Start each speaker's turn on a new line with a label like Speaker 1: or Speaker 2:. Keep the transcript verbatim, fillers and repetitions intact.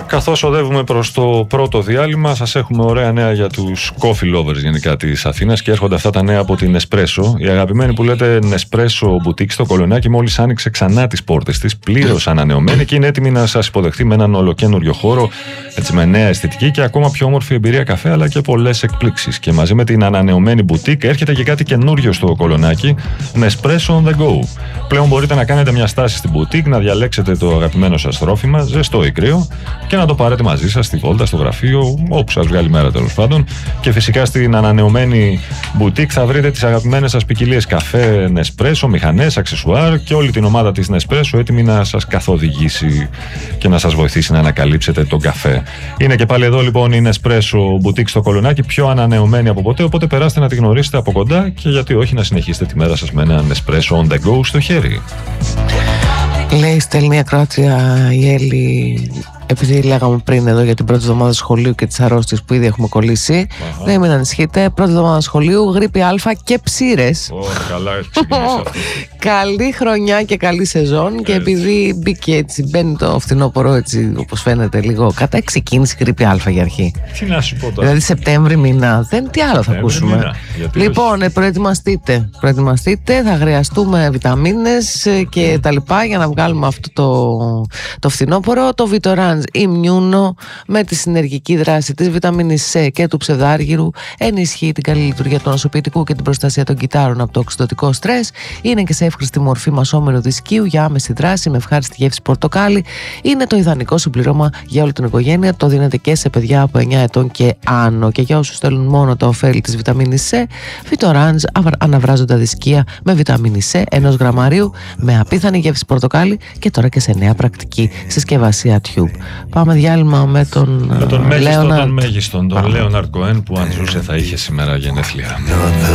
Speaker 1: Καθώς οδεύουμε προς το πρώτο διάλειμμα, σας έχουμε ωραία νέα για τους coffee lovers γενικά της Αθήνας και έρχονται αυτά τα νέα από την Nespresso. Η αγαπημένη που λέτε Nespresso Boutique στο Κολονάκι μόλις άνοιξε ξανά τις πόρτες της, πλήρως ανανεωμένη και είναι έτοιμη να σας υποδεχθεί με έναν ολοκαίνουργιο χώρο, έτσι με νέα αισθητική και ακόμα πιο όμορφη εμπειρία καφέ, αλλά και πολλές εκπλήξεις. Και μαζί με την ανανεωμένη boutique έρχεται και κάτι καινούριο στο Κολονάκι, Nespresso on the go. Πλέον μπορείτε να κάνετε μια στάση στην boutique, να διαλέξετε το αγαπημένο σας τρόφιμα, ζεστό ή κρύο, και να το πάρετε μαζί σας στη βόλτα, στο γραφείο, όπου σας βγάλει η μέρα τέλος πάντων. Και φυσικά στην ανανεωμένη boutique θα βρείτε τις αγαπημένες σας ποικιλίες καφέ, Nespresso, μηχανές, αξεσουάρ και όλη την ομάδα της Nespresso έτοιμη να σας καθοδηγήσει και να σας βοηθήσει να ανακαλύψετε τον καφέ. Είναι και πάλι εδώ λοιπόν η Nespresso Boutique στο Κολονάκι, πιο ανανεωμένη από ποτέ, οπότε περάστε να τη γνωρίσετε από κοντά και γιατί όχι να συνεχίσετε τη μέρα σας με ένα Nespresso on the go στο χέρι.
Speaker 2: Λέει, στέλνει ακροάτρια η Έλλη, επειδή λέγαμε πριν εδώ για την πρώτη εβδομάδα σχολείου και τις αρρώστιες που ήδη έχουμε κολλήσει. Uh-huh. Δεν μην ανησυχείτε, πρώτη εβδομάδα σχολείου, γρίπη Α και ψήρες.
Speaker 1: Oh, καλά, έχει ξεκινήσει αυτό.
Speaker 2: Καλή χρονιά και καλή σεζόν. Έτσι. Και επειδή μπήκε έτσι, μπαίνει το φθινόπωρο έτσι, όπως φαίνεται λίγο, κατά ξεκίνησε γρίπη Α για αρχή.
Speaker 1: Τι να σου πω τώρα.
Speaker 2: Δηλαδή Σεπτέμβρη μήνα, δεν τι άλλο θα ακούσουμε. Μήνα, λοιπόν, όχι. προετοιμαστείτε. Προετοιμαστείτε, θα χρειαστούμε βιταμίνες και τα λοιπά για να βγάλουμε αυτό το, το φθινόπωρο. Το Vitorange Immuno με τη συνεργική δράση της βιταμίνης C και του ψευδάργυρου ενισχύει την καλή λειτουργία του νοσοποιητικού και την προστασία των κυτάρων από το οξυδωτικό στρες. Είναι και σε εύχρηστη μορφή μασόμενου δισκίου για άμεση δράση με ευχάριστη γεύση πορτοκάλι. Είναι το ιδανικό συμπληρώμα για όλη την οικογένεια. Το δίνεται και σε παιδιά από εννιά ετών και άνω. Και για όσους θέλουν μόνο το ωφέλη της βιταμίνης C, Vitorange αναβράζοντα δισκία με βιταμίνη C ενός γραμμαρίου με απίθανη γεύση πορτοκάλι και τώρα και σε νέα πρακτική συσκευασία tube. Πάμε διάλειμμα με τον,
Speaker 1: με τον μέγιστον
Speaker 2: Λέοναρντ.
Speaker 1: των μέγιστον, τον Λέοναρντ Κοέν, που αν ζούσε θα είχε σήμερα γενέθλια.